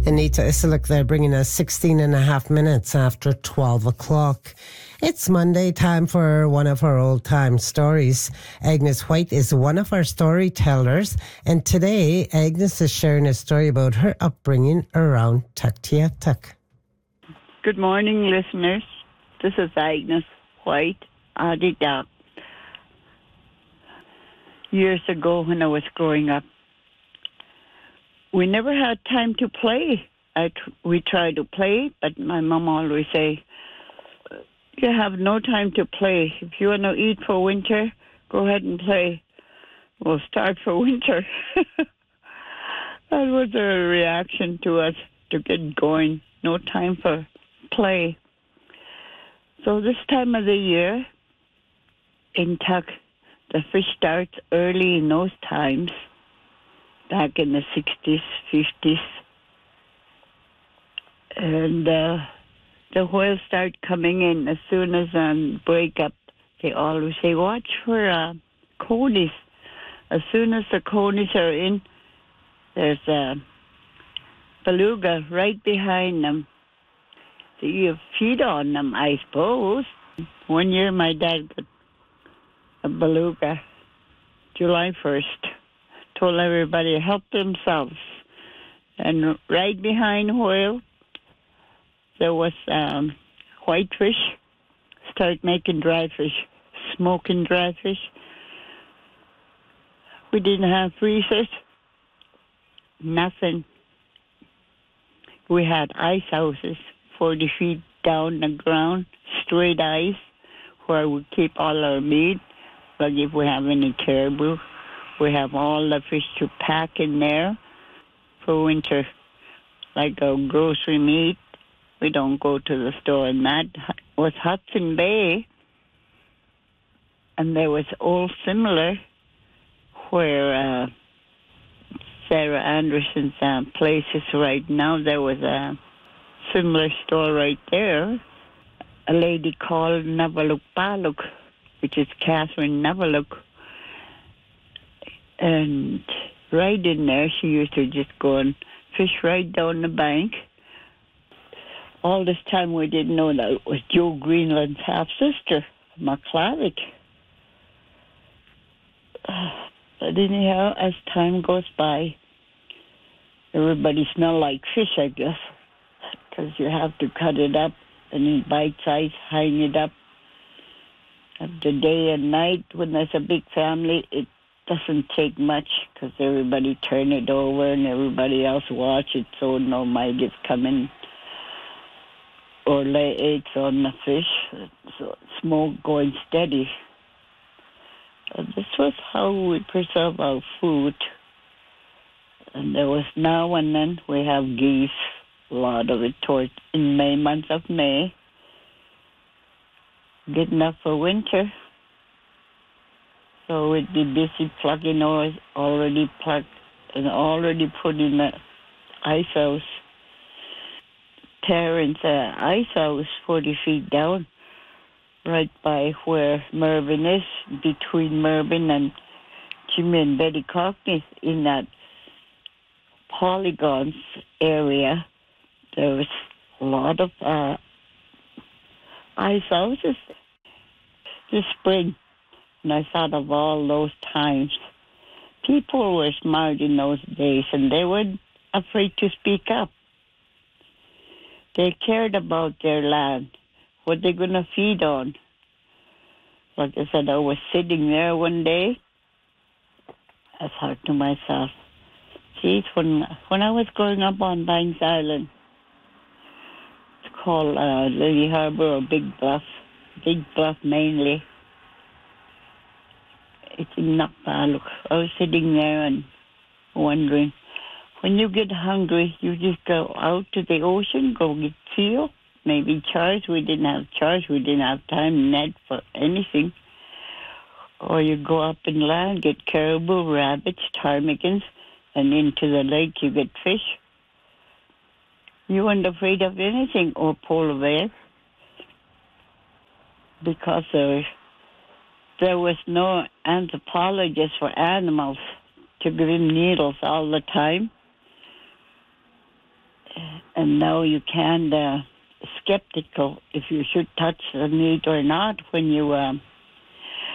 Anita Isiluk there, bringing us 16 and a half minutes after 12 o'clock. It's Monday, time for one of our old-time stories. Agnes White is one of our storytellers, and today Agnes is sharing a story about her upbringing around Tuktoyaktuk. Good morning, listeners. This is Agnes White, Adidak. Years ago when I was growing up, we never had time to play. We tried to play, but my mom always say, you have no time to play. If you want to eat for winter, go ahead and play. We'll start for winter. That was a reaction to us to get going. No time for play. So this time of the year in Tuk, the fish starts early in those times, back in the 60s, 50s. And the whales start coming in as soon as break up. They always say, watch for conies. As soon as the conies are in, there's a beluga right behind them. So you feed on them, I suppose. One year my dad got a beluga, July 1st. Told everybody to help themselves. And right behind whale, there was whitefish. Start making dry fish, smoking dry fish. We didn't have freezers. Nothing. We had ice houses 40 feet down the ground, straight ice, where we keep all our meat. Like if we have any caribou, we have all the fish to pack in there for winter. Like our grocery meat, we don't go to the store. And that was Hudson Bay. And there was Old Similar, where Sarah Anderson's place is right now. There was a similar store right there. A lady called Navaluk Paluk, which is Catherine Navaluk. And right in there, she used to just go and fish right down the bank. All this time, we didn't know that it was Joe Greenland's half-sister, McClavick. But anyhow, as time goes by, everybody smell like fish, I guess, because you have to cut it up and in bite size, hang it up. After day and night, when there's a big family, it doesn't take much because everybody turn it over and everybody else watch it so no mites come in or lay eggs on the fish. So smoke going steady. This was how we preserve our food. And there was now and then we have geese, a lot of it towards in May, month of May. Good enough for winter. So we'd be busy plugging or already plugged and already put in the ice house. Terrence ice house 40 feet down, right by where Mervyn is, between Mervyn and Jimmy and Betty Cockney in that polygons area. There was a lot of ice houses this spring. And I thought of all those times. People were smart in those days, and they weren't afraid to speak up. They cared about their land, what they're going to feed on. Like I said, I was sitting there one day. I thought to myself, geez, when I was growing up on Banks Island, it's called Lily Harbor or Big Bluff mainly. It's in Nakpaluk. I was sitting there and wondering, when you get hungry, you just go out to the ocean, go get seal, maybe charge. We didn't have charge. We didn't have time net for anything. Or you go up inland, get caribou, rabbits, ptarmigans, and into the lake you get fish. You weren't afraid of anything or polar bear because there was no anthropologist for animals to give him needles all the time. And now you can skeptical if you should touch the meat or not when you